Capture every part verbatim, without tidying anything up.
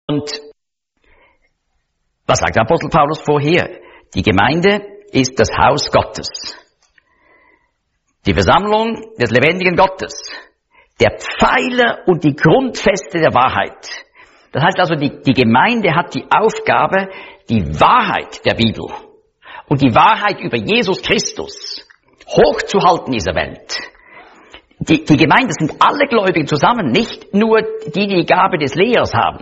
Und was sagt der Apostel Paulus vorher? Die Gemeinde ist das Haus Gottes. Die Versammlung des lebendigen Gottes. Der Pfeiler und die Grundfeste der Wahrheit. Das heißt also, die, die Gemeinde hat die Aufgabe, die Wahrheit der Bibel und die Wahrheit über Jesus Christus hochzuhalten in dieser Welt. Die, die Gemeinde sind alle Gläubigen zusammen, nicht nur die, die die Gabe des Lehrers haben,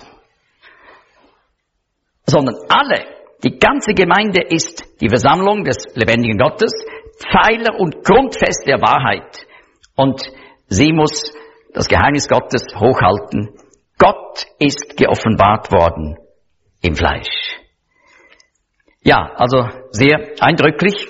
sondern alle. Die ganze Gemeinde ist die Versammlung des lebendigen Gottes, Pfeiler und Grundfest der Wahrheit. Und sie muss das Geheimnis Gottes hochhalten. Gott ist geoffenbart worden im Fleisch. Ja, also sehr eindrücklich,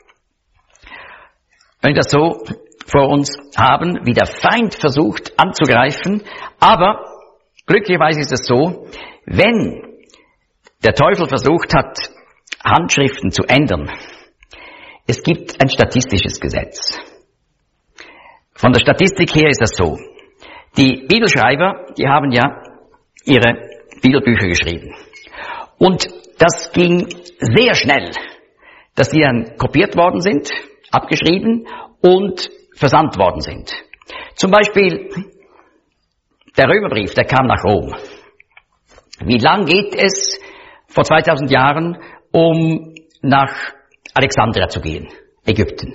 wenn wir das so vor uns haben, wie der Feind versucht anzugreifen. Aber glücklicherweise ist es so, wenn der Teufel versucht hat, Handschriften zu ändern, es gibt ein statistisches Gesetz. Von der Statistik her ist das so. Die Bibelschreiber, die haben ja ihre Bibelbücher geschrieben. Und das ging sehr schnell, dass die dann kopiert worden sind, abgeschrieben und versandt worden sind. Zum Beispiel der Römerbrief, der kam nach Rom. Wie lang geht es vor zweitausend Jahren, um nach Alexandria zu gehen, Ägypten?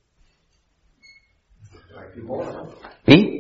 Wie?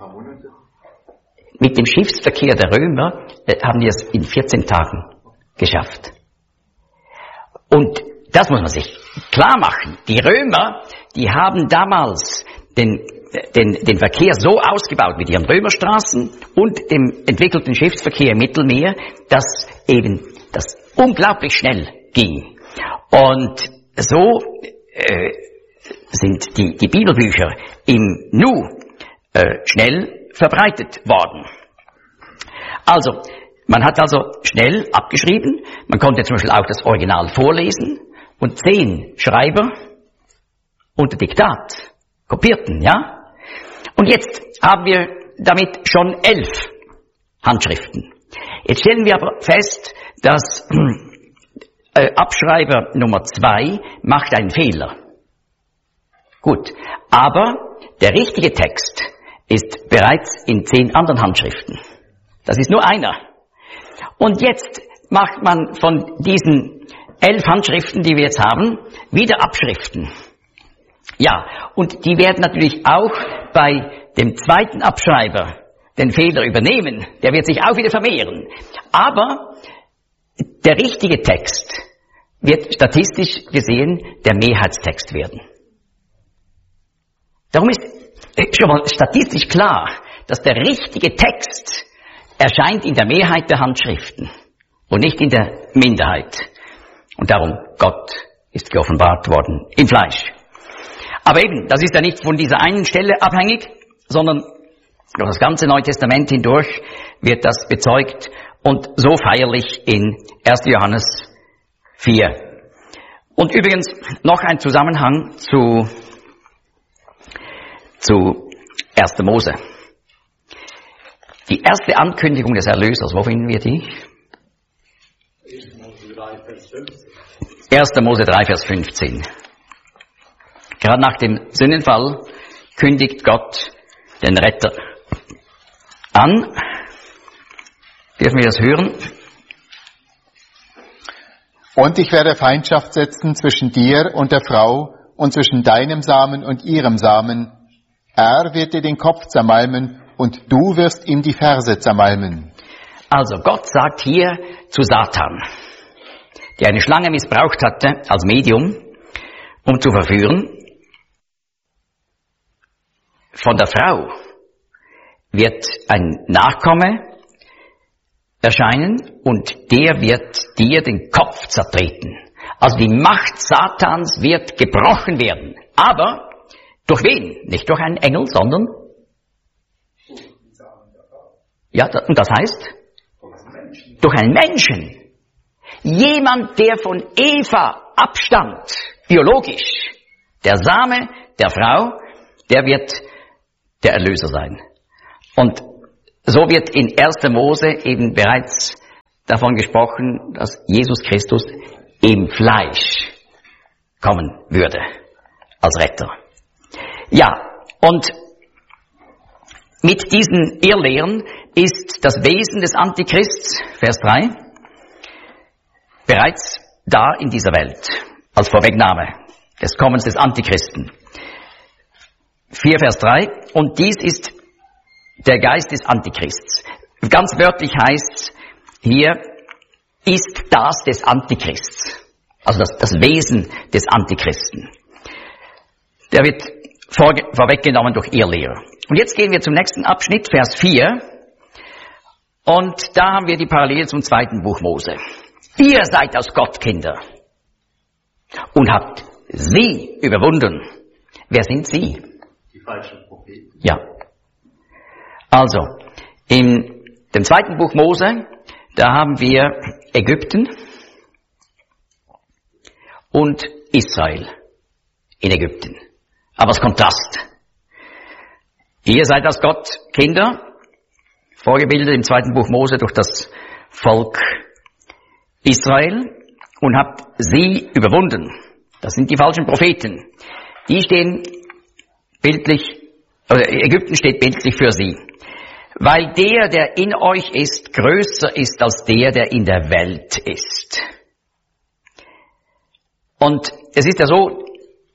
Mit dem Schiffsverkehr der Römer äh, haben die es in vierzehn Tagen geschafft. Und das muss man sich klar machen. Die Römer, die haben damals den, den, den Verkehr so ausgebaut mit ihren Römerstraßen und dem entwickelten Schiffsverkehr im Mittelmeer, dass eben das unglaublich schnell ging. Und so äh, sind die, die Bibelbücher im Nu äh, schnell verbreitet worden. Also, man hat also schnell abgeschrieben, man konnte zum Beispiel auch das Original vorlesen und zehn Schreiber unter Diktat kopierten, ja? Und jetzt haben wir damit schon elf Handschriften. Jetzt stellen wir aber fest, dass äh, Abschreiber Nummer zwei macht einen Fehler. Gut, aber der richtige Text ist bereits in zehn anderen Handschriften. Das ist nur einer. Und jetzt macht man von diesen elf Handschriften, die wir jetzt haben, wieder Abschriften. Ja, und die werden natürlich auch bei dem zweiten Abschreiber den Fehler übernehmen. Der wird sich auch wieder vermehren. Aber der richtige Text wird statistisch gesehen der Mehrheitstext werden. Darum ist schon mal statistisch klar, dass der richtige Text erscheint in der Mehrheit der Handschriften und nicht in der Minderheit. Und darum, Gott ist geoffenbart worden im Fleisch. Aber eben, das ist ja nicht von dieser einen Stelle abhängig, sondern durch das ganze Neue Testament hindurch wird das bezeugt und so feierlich in erster Johannes vier. Und übrigens noch ein Zusammenhang zu, zu erster Mose. Die erste Ankündigung des Erlösers, wo finden wir die? erster Mose drei, Vers fünfzehn. Gerade nach dem Sündenfall kündigt Gott den Retter an. Dürfen wir das hören? Und ich werde Feindschaft setzen zwischen dir und der Frau und zwischen deinem Samen und ihrem Samen. Er wird dir den Kopf zermalmen und du wirst ihm die Ferse zermalmen. Also Gott sagt hier zu Satan, der eine Schlange missbraucht hatte als Medium, um zu verführen, von der Frau wird ein Nachkomme erscheinen und der wird dir den Kopf zertreten. Also die Macht Satans wird gebrochen werden. Aber durch wen? Nicht durch einen Engel, sondern ja, und das heißt durch einen Menschen. Jemand, der von Eva abstammt, biologisch. Der Same der Frau, der wird der Erlöser sein. Und so wird in erster Mose eben bereits davon gesprochen, dass Jesus Christus im Fleisch kommen würde als Retter. Ja, und mit diesen Irrlehren ist das Wesen des Antichrists, Vers drei, bereits da in dieser Welt, als Vorwegnahme des Kommens des Antichristen. vier Vers drei, und dies ist der Geist des Antichrists. Ganz wörtlich heißt hier, ist das des Antichrists. Also das, das Wesen des Antichristen. Der wird vor, vorweggenommen durch Irrlehrer. Und jetzt gehen wir zum nächsten Abschnitt, Vers vier. Und da haben wir die Parallele zum zweiten Buch Mose. Ihr seid aus Gott Kinder und habt sie überwunden. Wer sind sie? Die falschen Propheten. Ja. Also, in dem zweiten Buch Mose, da haben wir Ägypten und Israel in Ägypten. Aber das Kontrast. Ihr seid aus Gott Kinder, vorgebildet im zweiten Buch Mose durch das Volk Israel und habt sie überwunden. Das sind die falschen Propheten. Die stehen bildlich, oder Ägypten steht bildlich für sie. Weil der, der in euch ist, größer ist als der, der in der Welt ist. Und es ist ja so,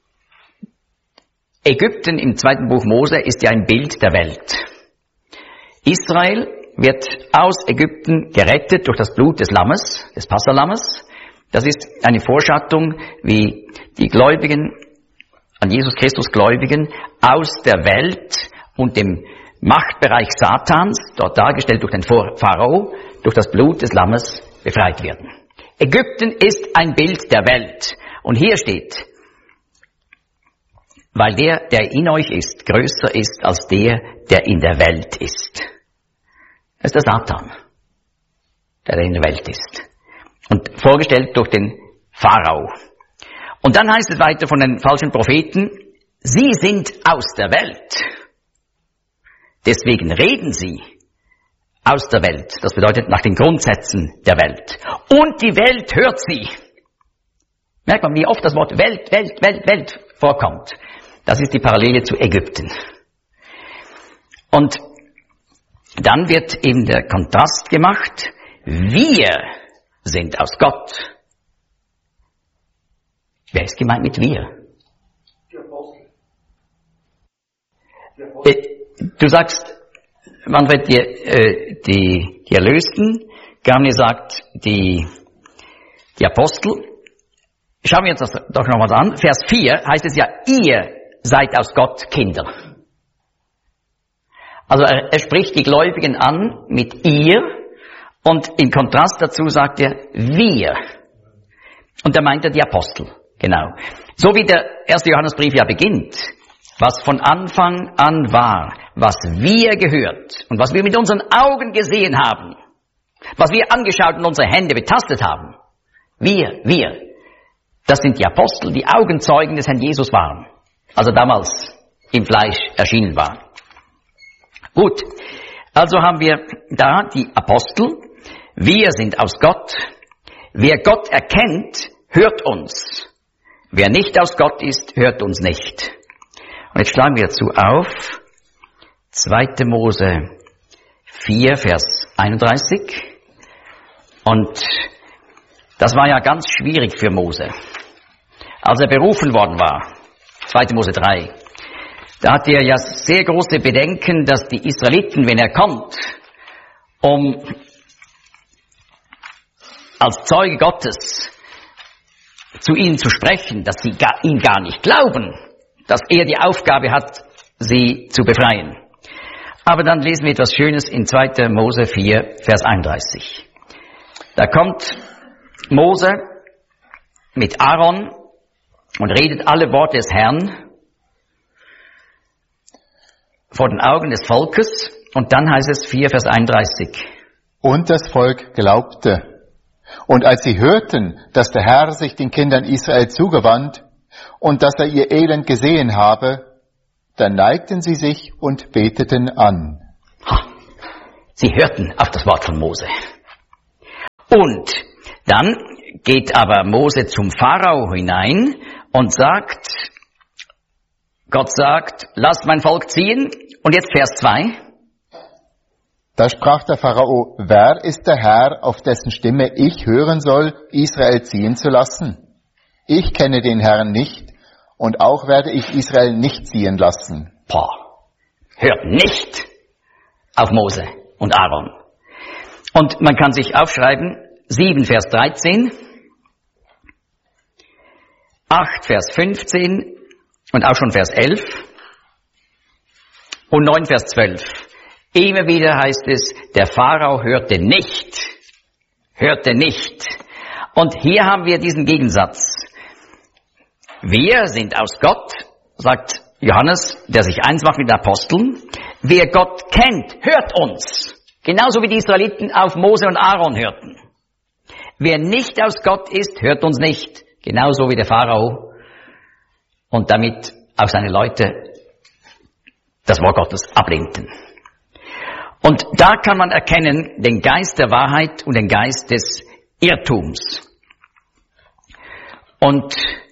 Ägypten im zweiten Buch Mose ist ja ein Bild der Welt. Israel wird aus Ägypten gerettet durch das Blut des Lammes, des Passalammes. Das ist eine Vorschattung, wie die Gläubigen, an Jesus Christus Gläubigen, aus der Welt und dem Machtbereich Satans, dort dargestellt durch den Pharao, durch das Blut des Lammes befreit werden. Ägypten ist ein Bild der Welt. Und hier steht, weil der, der in euch ist, größer ist als der, der in der Welt ist. Das ist der Satan, der in der Welt ist. Und vorgestellt durch den Pharao. Und dann heißt es weiter von den falschen Propheten, sie sind aus der Welt. Deswegen reden sie aus der Welt. Das bedeutet nach den Grundsätzen der Welt. Und die Welt hört sie. Merkt man, wie oft das Wort Welt, Welt, Welt, Welt vorkommt. Das ist die Parallele zu Ägypten. Und dann wird eben der Kontrast gemacht. Wir sind aus Gott. Wer ist gemeint mit wir? Die Apostel. Die Apostel. Äh, du sagst, Manfred, die, äh, die, die Erlösten, Garni sagt, die, die Apostel. Schauen wir uns das doch noch mal an. Vers vier heißt es ja, ihr seid aus Gott Kinder. Also er, er spricht die Gläubigen an mit ihr und im Kontrast dazu sagt er wir. Und da meint er die Apostel. Genau. So wie der erste Johannesbrief ja beginnt. Was von Anfang an war, was wir gehört und was wir mit unseren Augen gesehen haben, was wir angeschaut und unsere Hände betastet haben. Wir, wir. Das sind die Apostel, die Augenzeugen des Herrn Jesus waren. Also damals im Fleisch erschienen waren. Gut, also haben wir da die Apostel. Wir sind aus Gott. Wer Gott erkennt, hört uns. Wer nicht aus Gott ist, hört uns nicht. Und jetzt schlagen wir dazu auf. zweite Mose vier, Vers einunddreißig. Und das war ja ganz schwierig für Mose. Als er berufen worden war, zweite Mose drei, da hatte er ja sehr große Bedenken, dass die Israeliten, wenn er kommt, um als Zeuge Gottes zu ihnen zu sprechen, dass sie gar, ihn gar nicht glauben, dass er die Aufgabe hat, sie zu befreien. Aber dann lesen wir etwas Schönes in zweite Mose vier, Vers einunddreißig. Da kommt Mose mit Aaron und redet alle Worte des Herrn vor den Augen des Volkes. Und dann heißt es vier, Vers einunddreißig. Und das Volk glaubte. Und als sie hörten, dass der Herr sich den Kindern Israel zugewandt und dass er ihr Elend gesehen habe, dann neigten sie sich und beteten an. Ha, sie hörten auf das Wort von Mose. Und dann geht aber Mose zum Pharao hinein und sagt, Gott sagt, lasst mein Volk ziehen. Und jetzt Vers zwei. Da sprach der Pharao, wer ist der Herr, auf dessen Stimme ich hören soll, Israel ziehen zu lassen? Ich kenne den Herrn nicht und auch werde ich Israel nicht ziehen lassen. Boah, hört nicht auf Mose und Aaron. Und man kann sich aufschreiben, sieben Vers dreizehn, acht Vers fünfzehn und auch schon Vers elf und neun Vers zwölf. Immer wieder heißt es, der Pharao hörte nicht, hörte nicht. Und hier haben wir diesen Gegensatz. Wir sind aus Gott, sagt Johannes, der sich eins macht mit den Aposteln. Wer Gott kennt, hört uns. Genauso wie die Israeliten auf Mose und Aaron hörten. Wer nicht aus Gott ist, hört uns nicht. Genauso wie der Pharao und damit auch seine Leute das Wort Gottes ablehnten. Und da kann man erkennen den Geist der Wahrheit und den Geist des Irrtums. Und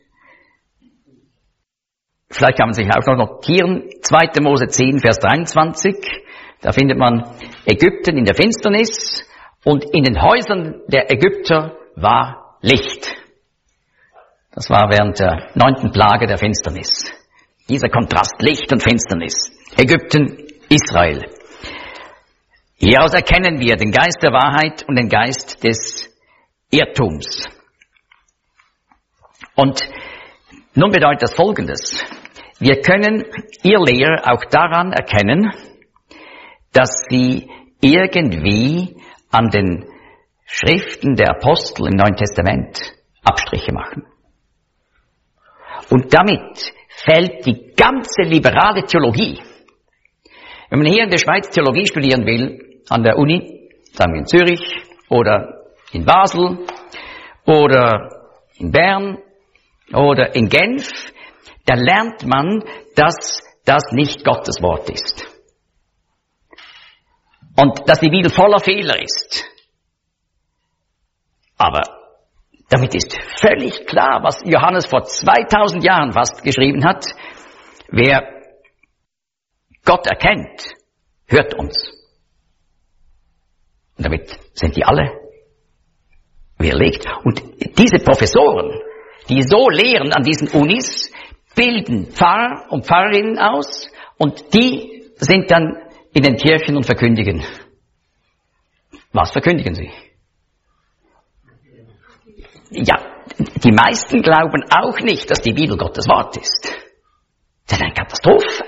vielleicht kann man sich auch noch notieren, zweiter Mose zehn, Vers dreiundzwanzig, da findet man Ägypten in der Finsternis und in den Häusern der Ägypter war Licht. Das war während der neunten Plage der Finsternis. Dieser Kontrast, Licht und Finsternis. Ägypten, Israel. Hieraus erkennen wir den Geist der Wahrheit und den Geist des Irrtums. Und nun bedeutet das Folgendes. Wir können Irrlehrer auch daran erkennen, dass sie irgendwie an den Schriften der Apostel im Neuen Testament Abstriche machen. Und damit fällt die ganze liberale Theologie. Wenn man hier in der Schweiz Theologie studieren will, an der Uni, sagen wir in Zürich oder in Basel oder in Bern oder in Genf, da lernt man, dass das nicht Gottes Wort ist. Und dass die Bibel voller Fehler ist. Aber damit ist völlig klar, was Johannes vor zweitausend Jahren fast geschrieben hat. Wer Gott erkennt, hört uns. Und damit sind die alle widerlegt. Und diese Professoren, die so lehren an diesen Unis, bilden Pfarrer und Pfarrerinnen aus und die sind dann in den Kirchen und verkündigen. Was verkündigen sie? Ja, die meisten glauben auch nicht, dass die Bibel Gottes Wort ist. Das ist eine Katastrophe.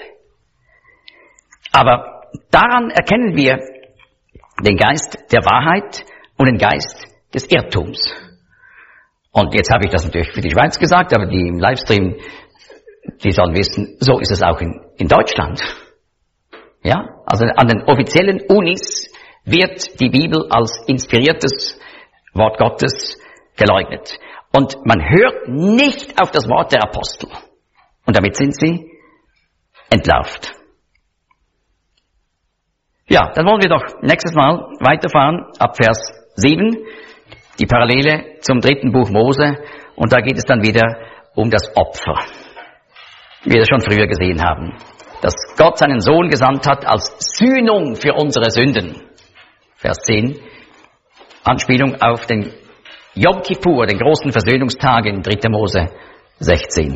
Aber daran erkennen wir den Geist der Wahrheit und den Geist des Irrtums. Und jetzt habe ich das natürlich für die Schweiz gesagt, aber die im Livestream, die sollen wissen, so ist es auch in, in Deutschland. Ja, also an den offiziellen Unis wird die Bibel als inspiriertes Wort Gottes geleugnet. Und man hört nicht auf das Wort der Apostel. Und damit sind sie entlarvt. Ja, dann wollen wir doch nächstes Mal weiterfahren ab Vers sieben, die Parallele zum dritten Buch Mose. Und da geht es dann wieder um das Opfer, wie wir das schon früher gesehen haben. Dass Gott seinen Sohn gesandt hat als Sühnung für unsere Sünden. Vers zehn, Anspielung auf den Yom Kippur, den großen Versöhnungstag in dritter Mose sechzehn.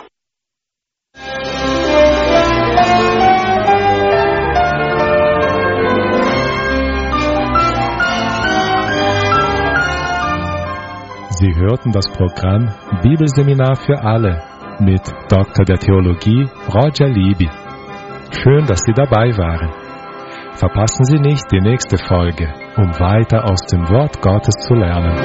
Sie hörten das Programm Bibelseminar für alle mit Doktor der Theologie Roger Libby. Schön, dass Sie dabei waren. Verpassen Sie nicht die nächste Folge, um weiter aus dem Wort Gottes zu lernen.